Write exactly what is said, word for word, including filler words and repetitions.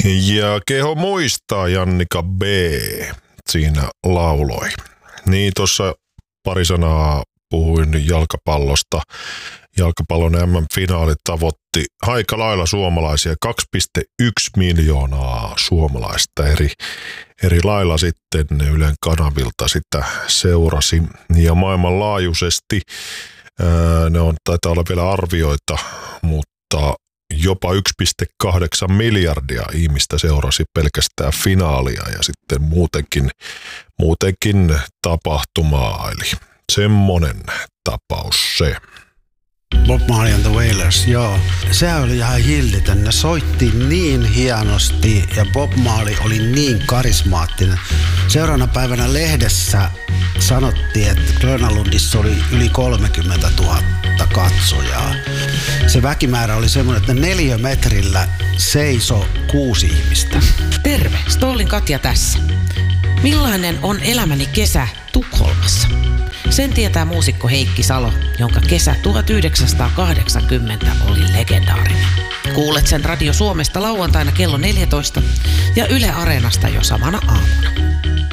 Ja keho muistaa Jannika B. siinä lauloi. Niin tuossa pari sanaa puhuin jalkapallosta. Jalkapallon M M-finaali tavoitti aika lailla suomalaisia, kaksi pilkku yksi miljoonaa suomalaista eri, eri lailla sitten Ylen kanavilta sitä seurasi. Ja maailmanlaajuisesti ää, ne on, taitaa olla vielä arvioita, mutta jopa yksi pilkku kahdeksan miljardia ihmistä seurasi pelkästään finaalia ja sitten muutenkin, muutenkin tapahtumaa, eli semmonen tapaus se. Bob Marley and the Wailers, joo. Se oli ihan hillitön. Ne soitti niin hienosti ja Bob Marley oli niin karismaattinen. Seuraavana päivänä lehdessä sanottiin, että Grönalundissa oli yli kolmekymmentätuhatta katsojaa. Se väkimäärä oli semmoinen, että neliömetrillä seiso kuusi ihmistä. Terve, Stollin Katja tässä. Millainen on elämäni kesä Tukholmassa? Sen tietää muusikko Heikki Salo, jonka kesä tuhatyhdeksänsataakahdeksankymmentä oli legendaarinen. Kuulet sen Radio Suomesta lauantaina kello neljätoista ja Yle Areenasta jo samana aamuna.